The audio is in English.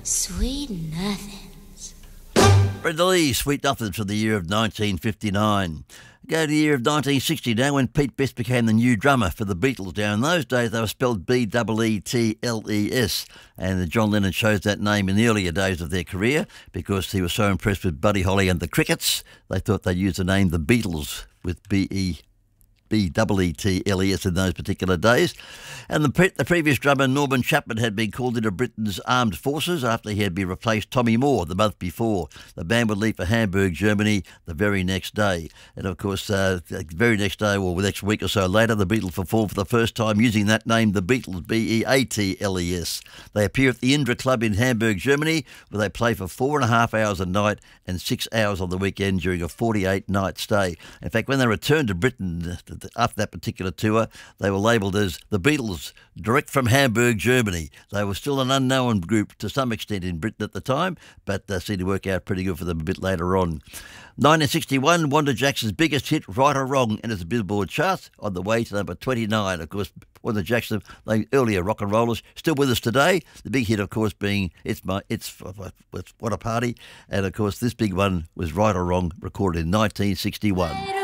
Sweet Nothings. Brenda Lee, Sweet Nothings, from the year of 1959. Go to the year of 1960 now, when Pete Best became the new drummer for the Beatles. Now, in those days, they were spelled B-E-E-T-L-E-S, and John Lennon chose that name in the earlier days of their career because he was so impressed with Buddy Holly and the Crickets. They thought they'd use the name The Beatles with B-E-E-T-L-E-S in those particular days. And the previous drummer, Norman Chapman, had been called into Britain's armed forces after he had been replaced Tommy Moore the month before. The band would leave for Hamburg, Germany the very next day. And of course, the very next day, or the next week or so later, the Beatles performed for the first time using that name, The Beatles, B-E-A-T-L-E-S. They appear at the Indra Club in Hamburg, Germany, where they play for 4.5 hours a night and 6 hours on the weekend during a 48-night stay. In fact, when they returned to Britain after that particular tour, they were labelled as The Beatles, direct from Hamburg, Germany. They were still an unknown group to some extent in Britain at the time, but seemed to work out pretty good for them a bit later on. 1961, Wanda Jackson's biggest hit, Right or Wrong, in its Billboard charts, on the way to number 29. Of course, Wanda Jackson, the earlier rock and rollers, still with us today. The big hit, of course, being It's What a Party. And, of course, this big one was Right or Wrong, recorded in 1961.